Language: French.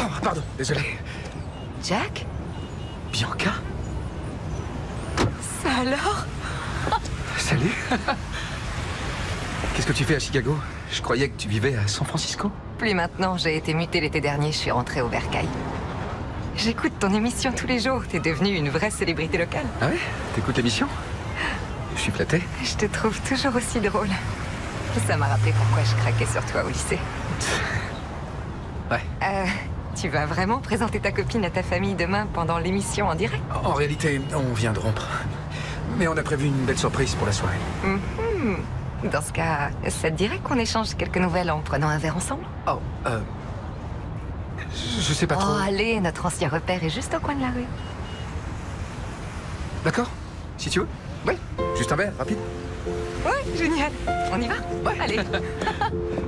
Oh, pardon, désolé. Jack? Bianca? Ça alors? Salut. Qu'est-ce que tu fais à Chicago? Je croyais que tu vivais à San Francisco. Plus maintenant, j'ai été mutée l'été dernier, je suis rentrée au Bercail. J'écoute ton émission tous les jours, t'es devenue une vraie célébrité locale. Ah ouais? T'écoutes l'émission? Je suis flatté. Je te trouve toujours aussi drôle. Ça m'a rappelé pourquoi je craquais sur toi au lycée. Ouais. Tu vas vraiment présenter ta copine à ta famille demain pendant l'émission en direct? En réalité, on vient de rompre. Mais on a prévu une belle surprise pour la soirée. Dans ce cas, ça te dirait qu'on échange quelques nouvelles en prenant un verre ensemble? Oh, je sais pas trop. Oh, allez, notre ancien repère est juste au coin de la rue. D'accord? Si tu veux. Oui. Juste un verre, rapide. Ouais, génial. On y va? Ouais. Allez.